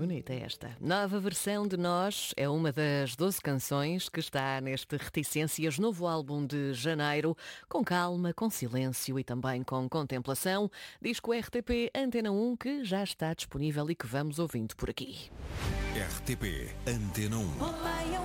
bonita esta. Nova versão de Nós é uma das 12 canções que está neste Reticências, novo álbum de janeiro, com calma, com silêncio e também com contemplação. Disco RTP Antena 1 que já está disponível e que vamos ouvindo por aqui. RTP Antena 1.